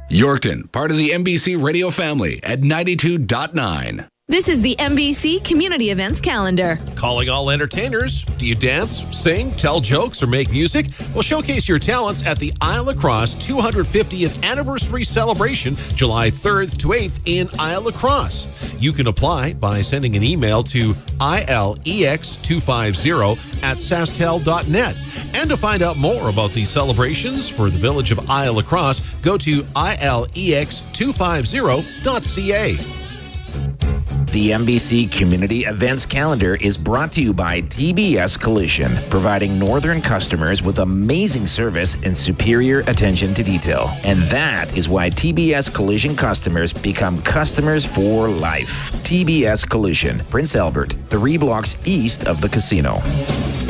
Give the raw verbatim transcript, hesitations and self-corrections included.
Yorkton, part of the M B C radio family at ninety-two point nine. This is the M B C Community Events Calendar. Calling all entertainers. Do you dance, sing, tell jokes, or make music? Well, showcase your talents at the Isle La Crosse two hundred fiftieth Anniversary Celebration, July third to eighth in Isle La Crosse. You can apply by sending an email to I L E X two fifty at sastel dot net. And to find out more about the celebrations for the village of Isle La Crosse, go to I L E X two fifty dot C A. The M B C Community Events Calendar is brought to you by T B S Collision, providing northern customers with amazing service and superior attention to detail. And that is why T B S Collision customers become customers for life. T B S Collision, Prince Albert, three blocks east of the casino.